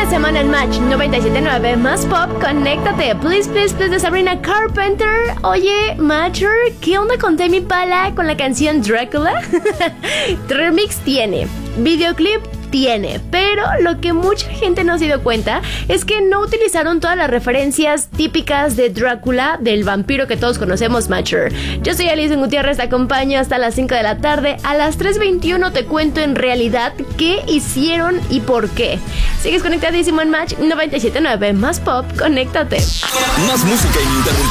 de semana en Match 97.9 más pop, conéctate. Please, please, please de Sabrina Carpenter. Oye, Matcher, ¿qué onda con Tame Impala con la canción Dracula? Remix tiene, videoclip tiene, pero lo que mucha gente no se dio cuenta es que no utilizaron todas las referencias típicas de Drácula, del vampiro que todos conocemos, Matcher. Yo soy Alison Gutiérrez, te acompaño hasta las 5 de la tarde. A las 3:21 te cuento en realidad qué hicieron y por qué. Sigues conectadísimo en Match 97.9 más pop, conéctate. Más música ininterrumpida.